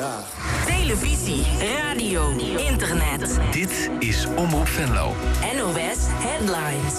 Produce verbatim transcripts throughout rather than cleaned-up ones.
Ja. Televisie, radio, internet. Dit is Omroep Venlo. N O S Headlines.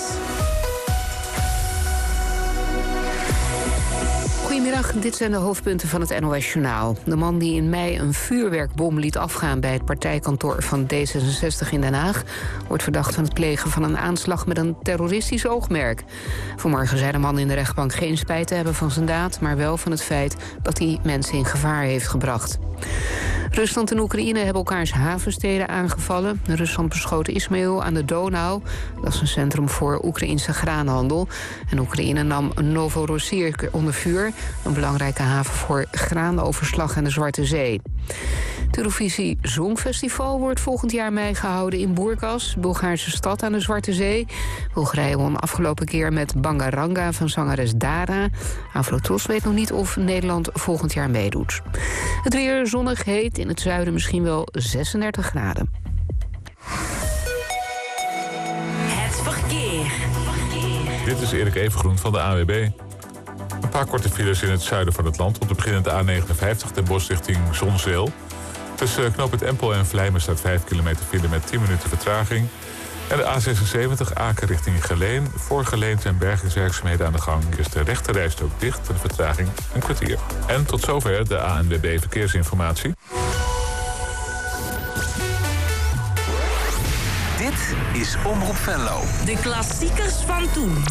Goedemiddag, dit zijn de hoofdpunten van het N O S-journaal. De man die in mei een vuurwerkbom liet afgaan bij het partijkantoor van D zesenzestig in Den Haag wordt verdacht van het plegen van een aanslag met een terroristisch oogmerk. Vanmorgen zei de man in de rechtbank geen spijt te hebben van zijn daad, maar wel van het feit dat hij mensen in gevaar heeft gebracht. Rusland en Oekraïne hebben elkaars havensteden aangevallen. Rusland beschoot Ismail aan de Donau. Dat is een centrum voor Oekraïnse graanhandel. En Oekraïne nam Novorossiysk onder vuur, een belangrijke haven voor graanoverslag aan de Zwarte Zee. Het Eurovisie Songfestival wordt volgend jaar mei gehouden in Burgas, Bulgaarse stad aan de Zwarte Zee. Bulgarije won afgelopen keer met Bangaranga van zangeres Dara. Afrotros weet nog niet of Nederland volgend jaar meedoet. Het weer zonnig, heet, in het zuiden misschien wel zesendertig graden. Het verkeer. Dit is Erik Evengroen van de A W B. Een paar korte files in het zuiden van het land. Om te beginnen de A negenenvijftig ten Bosch richting Zonzeel. Tussen knooppunt Empel en Vlijmen staat vijf kilometer file met tien minuten vertraging. En de A zesenzeventig Aken richting Geleen. Voor Geleen zijn bergingswerkzaamheden aan de gang. Is de rechterrijstrook dicht en de vertraging een kwartier. En tot zover de A N W B Verkeersinformatie. Dit is Omroep Venlo. De klassiekers van toen.